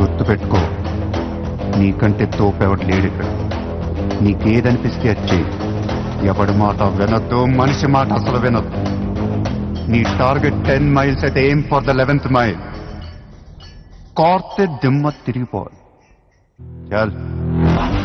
గుర్తుపెట్టుకో, నీకంటే తోపెవడు లేడు ఇక్కడ. నీకేదనిపిస్తే అది చెయ్యి. ఎవడి మాట వినొద్దు, మనిషి మాట అసలు వినొద్దు. నీ టార్గెట్ 10 మైల్స్ అయితే aim for the 11th mile. కార్తె దిమ్మ తిరిగిపోవాలి. చల్.